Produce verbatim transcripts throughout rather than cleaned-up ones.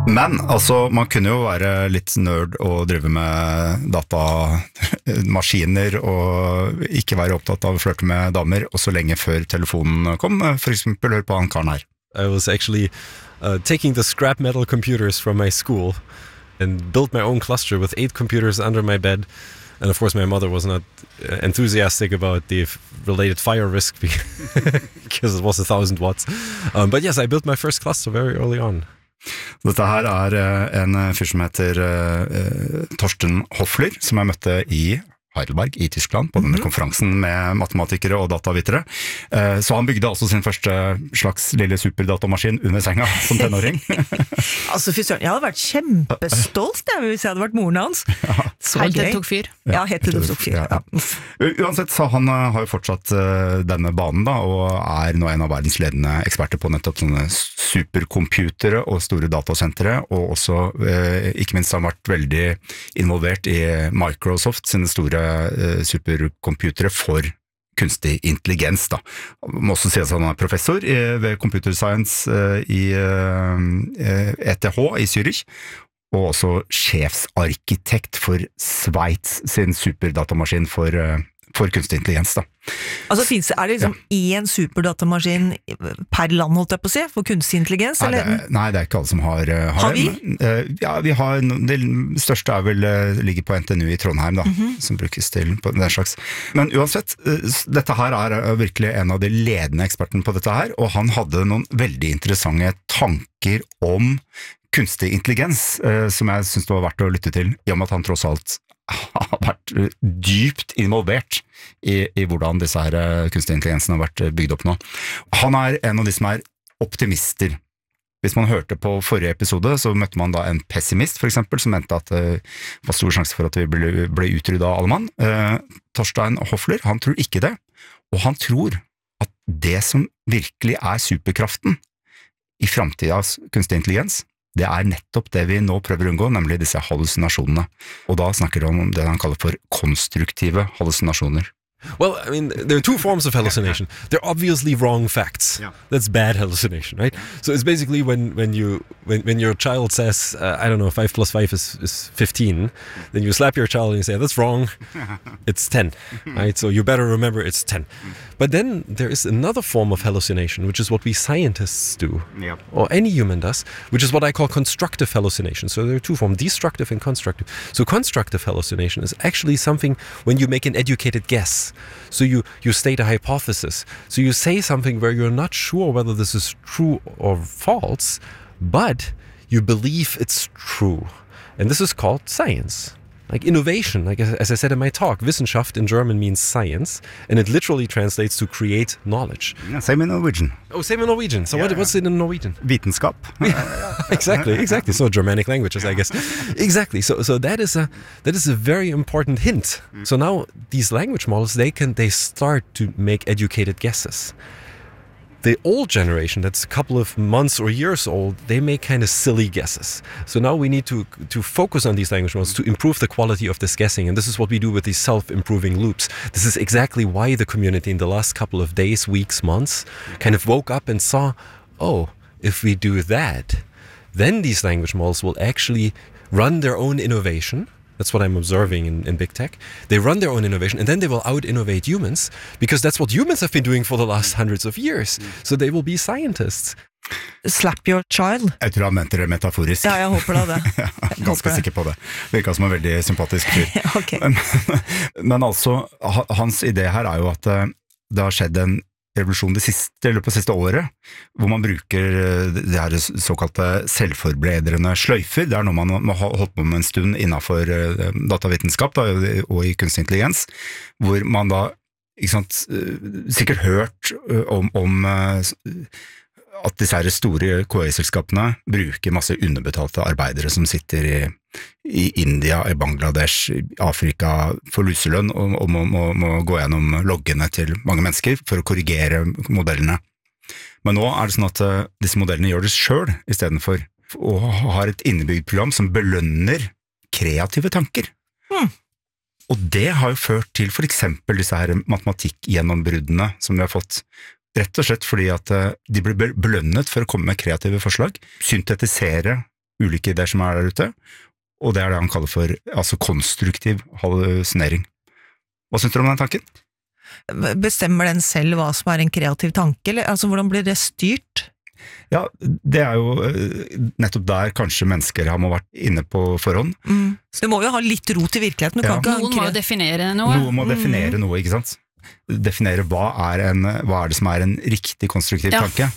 Men altså, man kunne jo være litt nerd og drive med datamaskiner og ikke være opptatt av å flørte med damer også lenge før telefonen kom. For eksempel, hør på han karen her. I was actually uh, taking the scrap metal computers from my school and built my own cluster with eight computers under my bed. And of course my mother was not enthusiastic about the related fire risk because it was a thousand watts. Um, but yes, I built my first cluster very early on. Dette her er en fyr som heter uh, Torsten Hoffler, som jeg møtte i Heidelberg i Tyskland på denne mm-hmm. konferansen med matematikere og datavitere. Uh, så han bygde altså sin første slags lille superdatamaskin under senga som tenåring. Altså, fy søren, jeg hadde vært kjempestolt jeg, hvis jeg hadde vært moren hans. Ja. Så helt til det tok fyr. Ja, helt til det tok fyr. Ja, ja. Uansett, så han uh, har jo fortsatt uh, denne banen da, og er nå en av verdens ledende eksperter på nettopp sånne supercomputere og store datasentre, og også, uh, ikke minst har han vært veldig involvert i Microsoft sine store uh, supercomputere for kunstig intelligens da. Man må også si at han er professor i, ved Computer Science uh, i uh, E T H i Zürich, og også sjefsarkitekt for Sveits sin superdatamaskin for, uh, for kunstig intelligens da. Altså, finnes, er det liksom ja. en superdatamaskin per land, holdt jeg på å si, for kunstig intelligens? Nei, det er, nei, det er ikke alle som har, har, har vi? det. Ja, vi har, det største er vel, ligger på N T N U i Trondheim da, mm-hmm. som brukes til på den slags. Men uansett, dette her er virkelig en av de ledende ekspertene på dette her, og han hadde noen veldig interessante tanker om kunstig intelligens, som jeg synes det var verdt å lytte til, i og med at han tross alt har vært dypt involvert i, i hvordan disse her kunstig intelligensen har vært bygd opp nå. Han er en av de som er optimister. Hvis man hørte på forrige episode, så møtte man da en pessimist, for eksempel, som mente at det var stor sjanse for at vi ble, ble utryddet av alle mann. Uh, Torstein Hoffler, han tror ikke det, og han tror at det som virkelig er superkraften i fremtidens kunstig intelligens, det er nettopp det vi nå prøver å unngå, nemlig disse hallusinasjonene. Og da snakker han om det han kaller for konstruktive hallusinasjoner. Well, I mean, there are two forms of hallucination. They're obviously wrong facts. Yeah. That's bad hallucination, right? So it's basically when, when you when, when your child says, uh, I don't know, five plus five is, is fifteen, then you slap your child and you say, that's wrong, it's ten, right? So you better remember it's ten. But then there is another form of hallucination, which is what we scientists do, yep. or any human does, which is what I call constructive hallucination. So there are two forms, destructive and constructive. So constructive hallucination is actually something when you make an educated guess. So you, you state a hypothesis. So you say something where you're not sure whether this is true or false, but you believe it's true. And this is called science. Like innovation, like as I said in my talk, Wissenschaft in German means science, and it literally translates to create knowledge. Yeah, same in Norwegian. Oh, same in Norwegian. So yeah, what, what's it in Norwegian? Vitenskap. exactly, exactly. So Germanic languages, I guess. Exactly. So, so that is a that is a very important hint. So now these language models, they can they start to make educated guesses. The old generation, that's a couple of months or years old, they make kind of silly guesses. So now we need to to focus on these language models to improve the quality of this guessing. And this is what we do with these self-improving loops. This is exactly why the community in the last couple of days, weeks, months, kind of woke up and saw, oh, if we do that, then these language models will actually run their own innovation. That's what I'm observing in, in big tech. They run their own innovation, and then they will out-innovate humans, because that's what humans have been doing for the last hundreds of years. So they will be scientists. Slap your child. Jeg tror han mente det metaforisk. Ja, jeg håper det. Jeg er ganske sikker på det. Virker som en veldig sympatisk fyr. okay. men, men altså, hans idé her er jo at det har skjedd en revolusjon det siste, eller på siste året, hvor man bruker det her såkalte selvforbedrende sløyfer. Det er noe man har holdt på med en stund innenfor datavitenskap da, og i kunstig intelligens, hvor man da, ikke sant, sikkert hørt om, om at disse her store K I-selskapene bruker masse underbetalte arbeidere som sitter i, i India, i Bangladesh, i Afrika for luselønn og, og må, må, må gå gjennom loggene til mange mennesker for å korrigere modellene. Men nå er det sånn at uh, disse modellene gjør det selv i stedet for å ha et innebygd program som belønner kreative tanker. Hmm. Og det har jo ført til for eksempel disse her matematikk-gjennombruddene som vi har fått. Rett og slett fordi at de blir belønnet for å komme med kreative forslag, syntetisere ulike ideer som er der ute, og det er det han kaller for altså konstruktiv hallusinering. Hva synes du om den tanken? Bestemmer den selv hva som er en kreativ tanke, eller altså hvordan blir det styrt? Ja, det er jo nettopp der kanskje mennesker har må vært inne på forhånd. Mm. Det må jo ha litt rot i virkeligheten. Ja. Noen må jo definere noe. Noen må definere noe, ikke sant? Definere hva er, en, hva er det som er en riktig konstruktiv ja. tanke.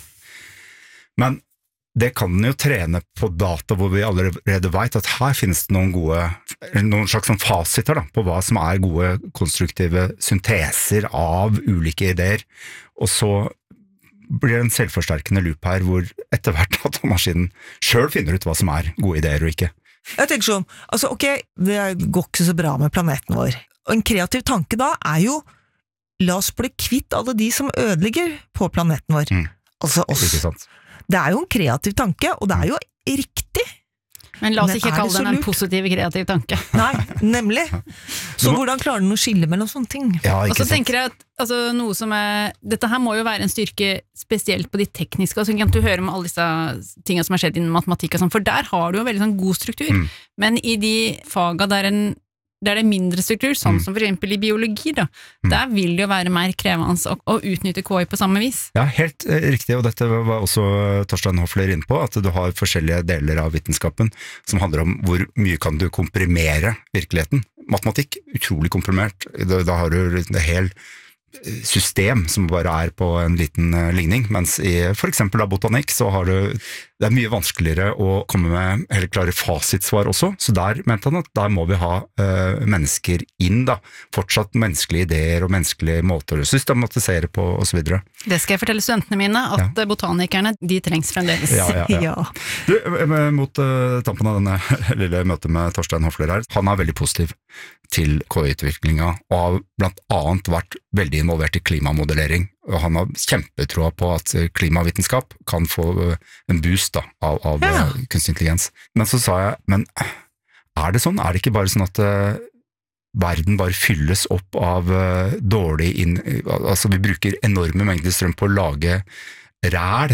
Men det kan den jo trene på data hvor vi allerede vet at her finnes det noen gode, noen slags sånn fasiter da, på hva som er gode konstruktive synteser av ulike ideer, og så blir det en selvforsterkende loop her, hvor etter hvert at maskinen selv finner ut hva som er gode ideer og ikke. Jeg tenker sånn, altså ok, det går ikke så bra med planeten vår. Og en kreativ tanke da er jo, la oss bli kvitt alle de som ødelegger på planeten vår. Mm. Altså oss. Ikke sant? Det er jo en kreativ tanke, og det er jo riktig. Men la oss ikke kalle den en positiv kreativ tanke. Nei, nemlig. Så hvordan klarer den å skille mellom sånne ting? Ja, og så tenker jeg at altså, noe som er, dette her må jo være en styrke spesielt på de tekniske, altså, du hører om alle disse tingene som har skjedd innen matematikk og sånn, for der har du jo veldig sånn god struktur. Mm. Men i de faga der en der det er mindre struktur, sånn som for eksempel i biologi da, mm. der vil det jo være mer krevende å, å utnytte K I på samme vis. Ja, helt eh, riktig, og dette var også Torstein Hoffler inne på, at du har forskjellige deler av vitenskapen som handler om hvor mye kan du komprimere virkeligheten. Matematikk, utrolig komprimert, da, da har du en hel system som bare er på en liten uh, ligning, mens i for eksempel da botanikk så har du, det er mye vanskeligere å komme med helt klare fasitsvar også, så der mente han at der må vi ha uh, mennesker inn da, fortsatt menneskelige ideer og menneskelige måter å systematisere på og så videre. Det skal jeg fortelle studentene mine, at ja. botanikerne, de trengs fremdeles. Ja, ja, ja. ja. Du, mot uh, tampen av denne lille møtet med Torstein Hoffler her, han er veldig positiv til K I-utviklinga, og har blant annet vært veldig involvert i klimamodellering, og han har kjempetroa på at klimavitenskap kan få en boost da, av, av ja. kunstig intelligens. Men så sa jeg, men er det sånn? Er det ikke bare sånn at uh, verden bare fylles opp av uh, dårlig inn... Altså vi bruker enorme mengder strøm på å lage ræl,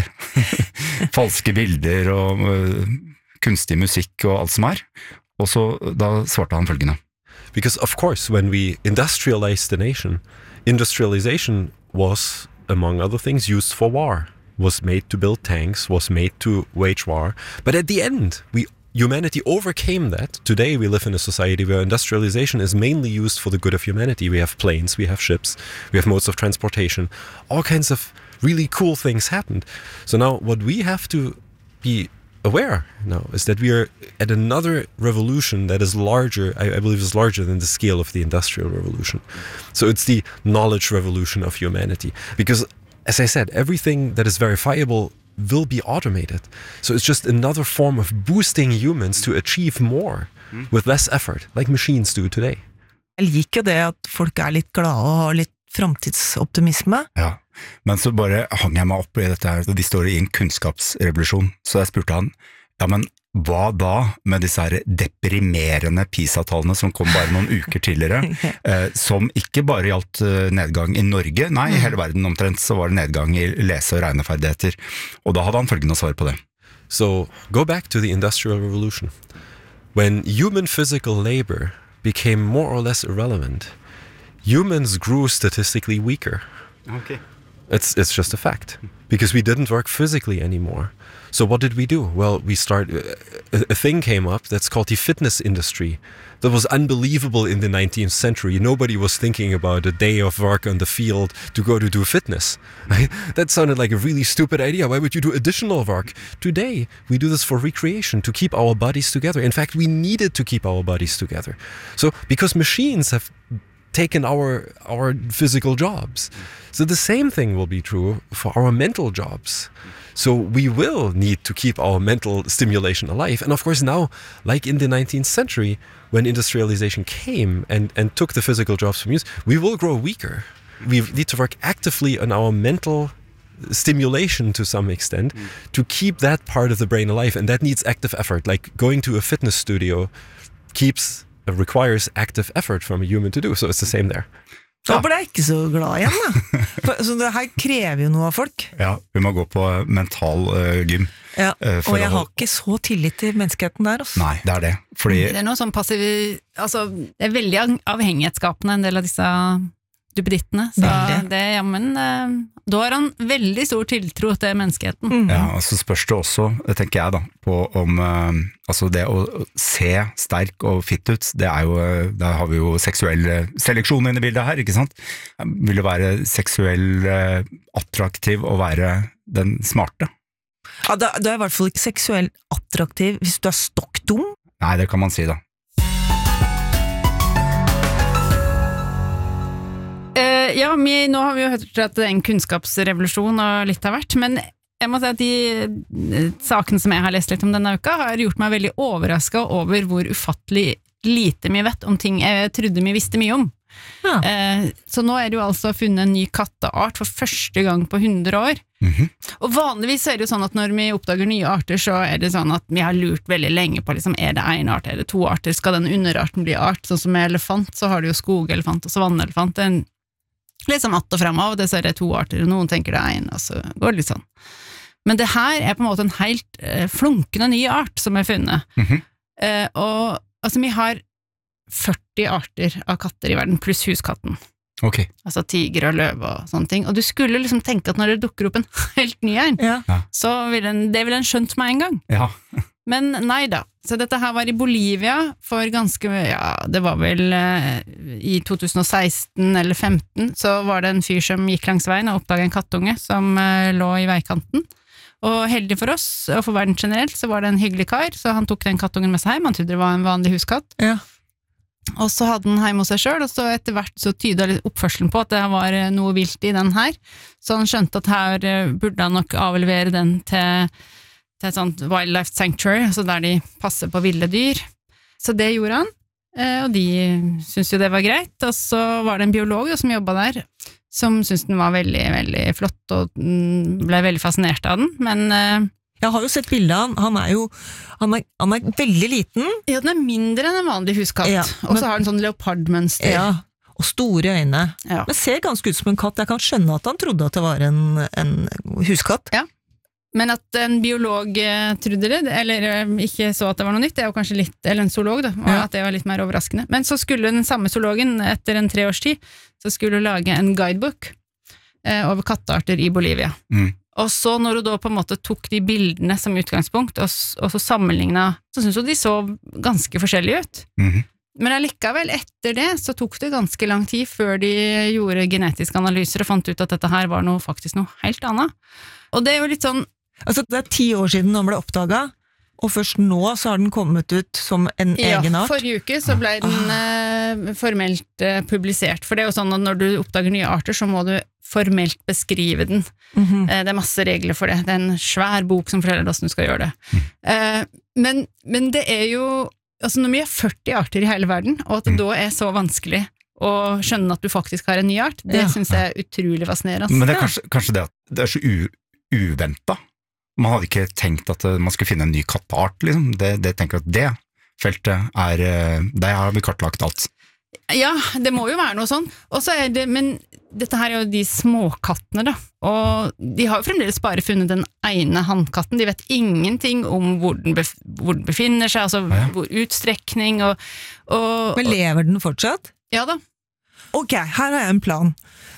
falske bilder og uh, kunstig musikk og alt som er. Og så da svarte han følgende. Because of course, when we industrialized the nation, industrialization was, among other things, used for war, was made to build tanks, was made to wage war. But at the end, we humanity overcame that. Today we live in a society where industrialization is mainly used for the good of humanity. We have planes, we have ships, we have modes of transportation. All kinds of really cool things happened. So now what we have to be aware now is that we are at another revolution that is larger, I, I believe is larger than the scale of the Industrial Revolution. So it's the knowledge revolution of humanity. Because, as I said, everything that is verifiable will be automated. So it's just another form of boosting humans to achieve more mm. with less effort, like machines do today. Jeg liker det at folk er litt glade og har litt framtidsoptimisme. Ja. Men så bare hang jeg meg opp i dette her, de står i en kunnskapsrevolusjon, så jeg spurte han, ja, men hva da med disse her deprimerende PISA-tallene som kom bare noen uker tidligere, eh, som ikke bare gjaldt nedgang i Norge, nei, i hele verden omtrent så var det nedgang i lese- og regneferdigheter, og da hadde han følgende svar på det. So, go back to the Industrial Revolution. When human physical labor became more or less irrelevant, humans grew statistically weaker. Okay. It's it's just a fact, because we didn't work physically anymore. So what did we do? Well, we start a, a thing came up that's called the fitness industry. That was unbelievable in the nineteenth century. Nobody was thinking about a day of work on the field to go to do fitness. Right? That sounded like a really stupid idea. Why would you do additional work? Today, we do this for recreation, to keep our bodies together. In fact, we needed to keep our bodies together. So, because machines have taken our our physical jobs. So the same thing will be true for our mental jobs. So we will need to keep our mental stimulation alive. And of course now, like in the nineteenth century, when industrialization came and, and took the physical jobs from use, we will grow weaker. We need to work actively on our mental stimulation to some extent mm. to keep that part of the brain alive. And that needs active effort. Like going to a fitness studio keeps requires active effort from a human to do, so it's the same there. Da ble jeg ikke så glad igjen, da. For, så det her krever jo noe av folk. Ja, vi må gå på mental uh, gym. Ja, uh, og jeg å... har ikke så tillit til menneskeheten der, altså. Nei, det er det. Fordi... Det er noe sånn passiv... Altså, det er veldig avhengighetsskapende, en del av disse duppedittene. Så veldig. det, ja, men uh, da har han veldig stor tiltro til menneskeheten. Mm. Ja, og så spørs det også, tenker jeg da, på om uh, altså det å se sterk og fit ut, det er jo, da har vi jo seksuell seleksjon inne i bildet her, ikke sant? Vil det være seksuell uh, attraktiv å være den smarte? Ja, da, da er i hvert fall ikke seksuell attraktiv hvis du er stokk dum. Nei, det kan man si da. Uh, ja, vi, nå har vi jo hørt at det er en kunnskapsrevolusjon og litt har vært, men jeg må si at de uh, sakene som jeg har lest litt om denne uka, har gjort meg veldig overrasket over hvor ufattelig lite vi vet om ting jeg trodde vi visste mye om. Ja. Uh, så nå er det jo altså funnet en ny katteart for første gang på hundre år. Mm-hmm. Og vanligvis er det jo sånn at når vi oppdager nye arter, så er det sånn at vi har lurt veldig lenge på, liksom, er det en art, er det to arter, skal den underarten bli art? Sånn som med elefant, så har du jo skogelefant og savanneelefant, det er en liksom att og frem av, det så er det to arter, og noen tenker det er en, og så går det litt sånn. Men det her er på en måte en helt eh, flunkende ny art som er funnet. Mm-hmm. Eh, og altså, vi har førti arter av katter i verden, pluss huskatten. Ok. Altså tiger og løv og sånne ting. Og du skulle liksom tenke at når det dukker opp en helt ny en, Ja. så vil den, det vil den skjønt med en gang. Ja. Men nei da. Så dette her var i Bolivia for ganske, ja, det var vel eh, i to tusen og seksten eller femten, så var det en fyr som gikk langs veien og oppdaget en kattunge som eh, lå i veikanten. Og heldig for oss, og for verden generelt, så var det en hyggelig kar, så han tok den kattungen med seg hjem, han trodde det var en vanlig huskatt. Ja. Og så hadde han hjemme hos seg selv, og så etter hvert så tydet litt oppførselen på at det var eh, noe vilt i den her, så han skjønte at her eh, burde han nok avlevere den til til et sånt wildlife sanctuary, altså der de passer på ville dyr. Så det gjorde han, og de syntes jo det var greit, og så var det en biolog som jobbet der, som syntes den var veldig, veldig flott, og ble veldig fascinert av den, men... Jeg har jo sett bildet av han, han er jo, han er, han er veldig liten. Ja, den er mindre enn en vanlig huskatt, Ja, og men- så har den sånn leopardmønster. Ja, og store øyne. Ja. Men ser ganske ut som en katt. Jeg kan skjønne at han trodde at det var en, en huskatt. Ja. Men at en biolog eh, trodde det, eller eh, ikke så at det var noe nytt, det er jo kanskje litt, eller en zoolog da, og Ja. at det var litt mer overraskende. Men så skulle den samme zoologen, etter en tre års tid, så skulle hun lage en guidebook eh, over kattearter i Bolivia. Mm. Og så når hun da på en måte tok de bildene som utgangspunkt, og, s- og så sammenlignet, så synes hun de så ganske forskjellige ut. Mm-hmm. Men allikevel, etter det, så tok det ganske lang tid før de gjorde genetiske analyser og fant ut at dette her var noe, faktisk noe helt annet. Og det er jo litt sånn, Altså, det er ti år siden den ble oppdaget, og først nå så har den kommet ut som en ja, egen art. forrige uke så ble den eh, formelt eh, publisert, for det er jo sånn at når du oppdager nye arter, så må du formelt beskrive den. Mhm. Eh, det er masse regler for det. Det er en svær bok som forteller hvordan du skal gjøre det. Eh, men, men det er jo, altså når vi har førti arter i hele verden, og at det da er så vanskelig å skjønne at du faktisk har en ny art, det Ja. synes jeg er utrolig fascinerende. Men det er Ja. kanskje, kanskje det at det er så u, uventet. Man hadde ikke tenkt at eh, man skulle finne en ny katteart, liksom. Det, det tenker jeg at det feltet er, eh, der har vi kartlagt alt. Ja, det må jo være noe sånn. Og så er det, men dette her er jo de småkattene da, og de har jo fremdeles bare funnet den ene hannkatten, de vet ingenting om hvor den, bef hvor den befinner seg, altså Ja. hvor utstrekning og, og, Men lever den fortsatt? ja da. Ok, her har jeg en plan.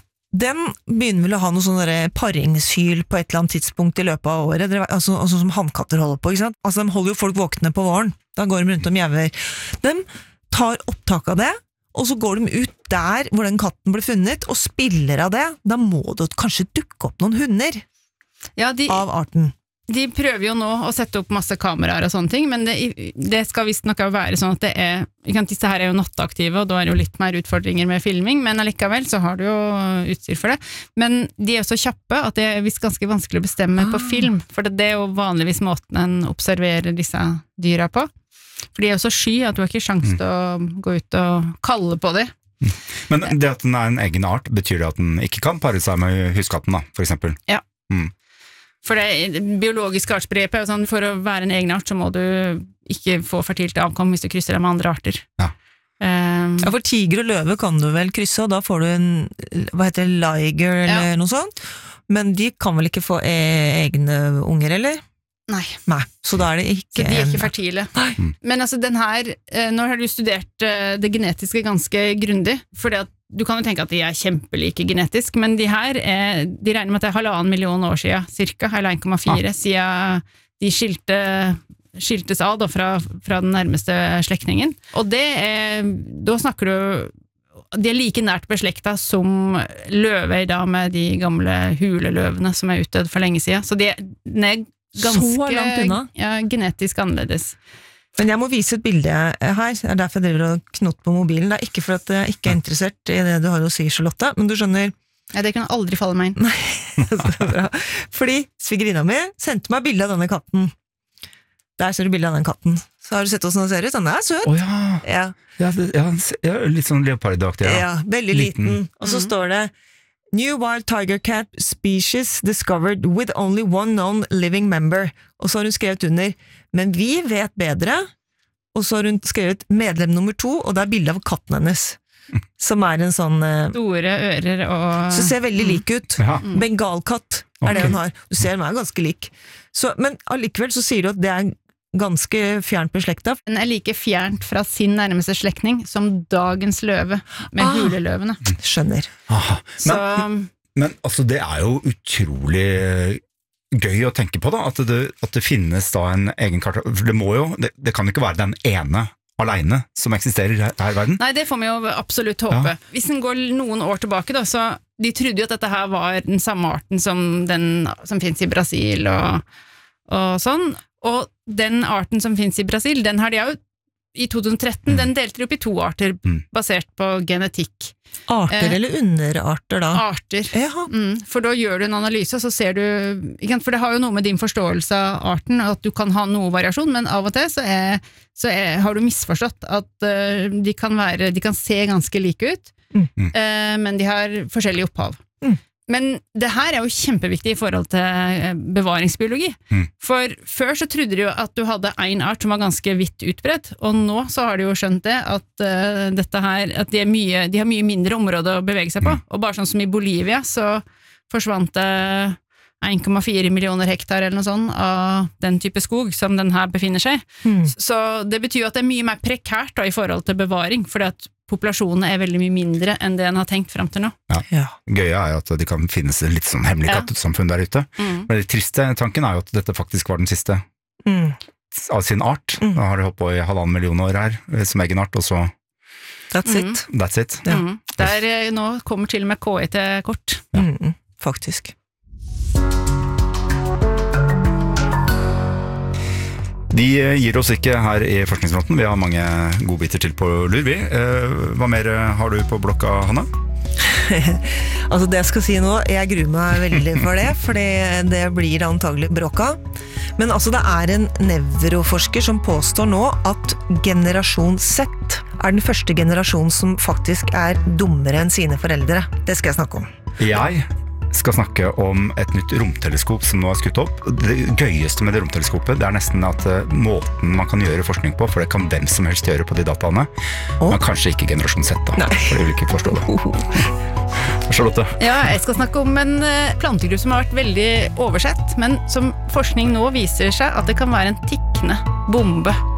Den begynner vel å ha noe sånn der paringshyl på et eller annet tidspunkt i løpet av året, Dere vet, altså, altså som hannkatter holder på, ikke sant? Altså de holder jo folk våkne på våren, da går de rundt og mjauer. De tar opptak av det, og så går de ut der hvor den katten ble funnet, og spiller av det. Da må det kanskje dukke opp noen hunder Ja, de, av arten. de prøver jo nå å sette opp masse kameraer og sånne ting, men det, det skal visst nok være sånn at det er, ikke sant, disse her er jo nattaktive, og da er det jo litt mer utfordringer med filming, men allikevel så har du jo utstyr for det. Men de er jo så kjappe at det er visst ganske vanskelig å bestemme Ah. på film, for det, det er jo vanligvis måten en observerer disse dyra på. For de er jo så sky at du har ikke sjans til å gå ut og kalle på dem. Men det at den er en egen art, betyr det at den ikke kan pare seg med huskatten, da, for eksempel? Ja. Mm. For det biologiske artsbegrepet er jo sånn, for å være en egen art så må du ikke få fertilt avkom hvis du krysser deg med andre arter. Ja. Um, Ja, for tiger og løve kan du vel krysse, og da får du en, hva heter det, liger eller Ja. noe sånt. Men de kan vel ikke få e egne unger, eller? nei. Nei, så da er det ikke Så de er en- ikke fertile. Nei. Men altså den her, eh, nå har du studert eh, det genetiske ganske grundig, fordi at du kan jo tenke at de er kjempelike genetisk, men de her, er, de regner med at det er halvannen million år siden, cirka, eller en komma fire, siden de skilte, skiltes av da, fra, fra den nærmeste slektningen. Og det er, da snakker du, de er like nært beslekta som løver da, med de gamle huleløvene som er utdødd for lenge siden. Så de er, den er ganske Så langt unna? Ja, genetisk annerledes. Men jeg må vise et bilde her, det er derfor jeg driver og knott på mobilen. Det er ikke for at jeg ikke er interessert i det du har å si, Charlotte, men du skjønner, Ja, det kunne aldri falle meg inn. så bra. Fordi svigerina mi sendte meg bilde av denne katten. Der ser du bilde av den katten. Så har du sett hvordan den ser ut, den er søt. Åja, Ja, ja, det- ja, ja, litt sånn leopardaktig, ja. ja. veldig liten. Liten. Og så står det New wild tiger cat species discovered with only one known living member. Og så har hun skrevet under, men vi vet bedre. Og så har hun skrevet medlem nummer to, og det er bilde av katten hennes. Som er en sånn eh, Store ører og Så ser veldig lik ut. Ja. Bengalkatt er det Ok. hun har. Du ser den er ganske lik. Så, men allikevel så sier du at det er ganske fjernt beslekta. Den er like fjernt fra sin nærmeste slektning som dagens løve, med Ah. huleløvene. Skjønner. Aha. Så Men, men altså, det er jo utrolig gøy å tenke på, da, at det, at det finnes da en egen kart. For det må jo, det, det kan jo ikke være den ene alene som eksisterer her, her i verden. Nei, det får vi jo absolutt håpe. Hvis den går noen år tilbake, da, så de trodde jo at dette her var den samme arten som den som finnes i Brasil og, og sånn. Og den arten som finnes i Brasil, den har de jo i to tusen tretten, den delte de opp i to arter, Mm. basert på genetikk. Arter Eh, eller underarter da? Arter. Jaha. Mm, for da gjør du en analyse, og så ser du ikke sant, for det har jo noe med din forståelse av arten, at du kan ha noe variasjon, men av og til så, er, så er, har du misforstått at eh, de, kan være, de kan se ganske like ut, Mm. eh, men de har forskjellig opphav. Mm. Men det her er jo kjempeviktig i forhold til eh, bevaringsbiologi. Mm. For før så trodde de jo at du hadde en art som var ganske vidt utbredt, og nå så har de jo skjønt det, at, eh, dette her, at de, er mye, de har mye mindre område å bevege seg på. Mm. Og bare sånn som i Bolivia, så forsvant det en komma fire millioner hektar eller noe sånt av den type skog som den her befinner seg. Hmm. Så det betyr jo at det er mye mer prekært da, i forhold til bevaring, fordi at populasjonene er veldig mye mindre enn det en har tenkt frem til nå. Ja. Gøye er jo at det kan finnes et litt sånn hemmelig Ja. kattesamfunn der ute. Mm. Men det triste tanken er jo at dette faktisk var den siste Mm. av sin art. Mm. Da har det holdt på i halvannen million år her, eh, som egen art, og så That's Mm. it. that's it. Ja. Mm. Der eh, nå kommer til og med K I til kort. Ja. Mm. Faktisk. De eh, gir oss ikke her i Forskningsfronten, vi har mange godbiter til på lur, vi. Eh, Hva mer eh, har du på blokka, Hanna? Altså det jeg skal si nå, jeg gruer meg veldig for det, for det blir antagelig bråka. Men altså det er en nevroforsker som påstår nå at generasjon Z er den første generasjonen som faktisk er dummere enn sine foreldre. Det skal jeg snakke om. Jeg skal snakke om et nytt romteleskop som nå er skutt opp. Det gøyeste med det romteleskopet, det er nesten at eh, måten man kan gjøre forskning på, for det kan hvem som helst gjøre på de dataene, Å? men kanskje ikke generasjon Z da, Nei. for de vil ikke forstå det. Charlotte? Ja, jeg skal snakke om en eh, plantegruppe som har vært veldig oversett, men som forskning nå viser seg at det kan være en tikkende bombe